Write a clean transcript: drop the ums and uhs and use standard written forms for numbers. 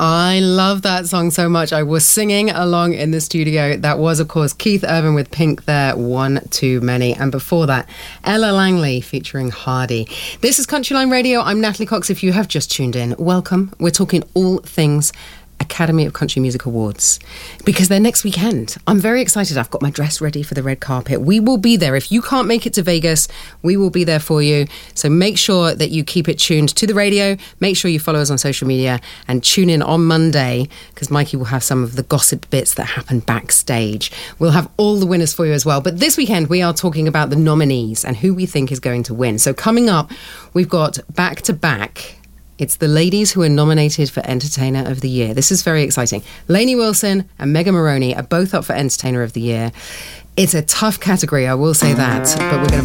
I love that song so much. I was singing along in the studio. That was, of course, Keith Urban with Pink there, One Too Many. And before that, Ella Langley featuring Hardy. This is Countryline Radio. I'm Natalie Cox. If you have just tuned in, welcome. We're talking all things Academy of Country Music Awards because they're next weekend. I'm very excited. I've got my dress ready for the red carpet. We will be there. If you can't make it to Vegas, we will be there for you. So make sure that you keep it tuned to the radio. Make sure you follow us on social media and tune in on Monday because Mikey will have some of the gossip bits that happen backstage. We'll have all the winners for you as well. But this weekend, we are talking about the nominees and who we think is going to win. So coming up, we've got back-to-back. It's the ladies who are nominated for Entertainer of the Year. This is very exciting. Lainey Wilson and Megan Moroney are both up for Entertainer of the Year. It's a tough category, I will say that, but we're going to